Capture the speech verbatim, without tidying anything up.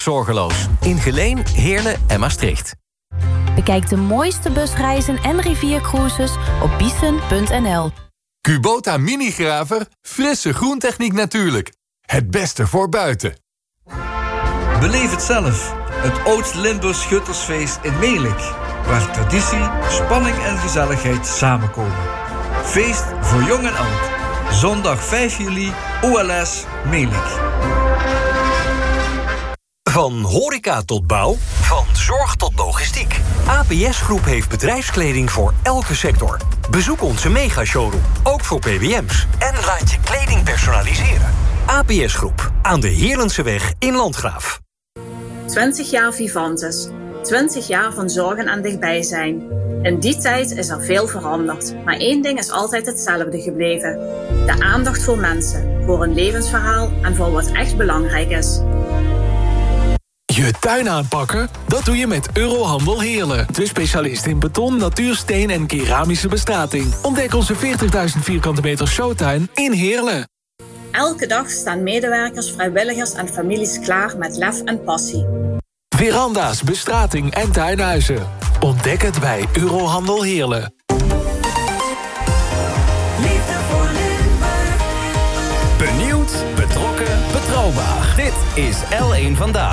zorgeloos. In Geleen, Heerlen en Maastricht. Bekijk de mooiste busreizen en riviercruises op biesen punt n l. Kubota Minigraver, frisse groentechniek natuurlijk. Het beste voor buiten. Beleef het zelf. Het Oost-Limburgs Schuttersfeest in Melick. Waar traditie, spanning en gezelligheid samenkomen. Feest voor jong en oud. Zondag vijf juli, O L S Melick. Van horeca tot bouw, van zorg tot logistiek. A P S Groep heeft bedrijfskleding voor elke sector. Bezoek onze mega-showroom, ook voor P B M's. En laat je kleding personaliseren. A P S Groep, aan de Heerlenseweg in Landgraaf. twintig jaar Vivantes. twintig jaar van zorgen en dichtbij zijn. In die tijd is er veel veranderd. Maar één ding is altijd hetzelfde gebleven. De aandacht voor mensen, voor hun levensverhaal en voor wat echt belangrijk is. Je tuin aanpakken? Dat doe je met Eurohandel Heerlen. De specialist in beton, natuursteen en keramische bestrating. Ontdek onze veertigduizend vierkante meter showtuin in Heerlen. Elke dag staan medewerkers, vrijwilligers en families klaar met lef en passie. Veranda's, bestrating en tuinhuizen. Ontdek het bij Eurohandel Heerlen. Liefde voor Limburg. Benieuwd, betrokken, betrouwbaar. Dit is L één Vandaag.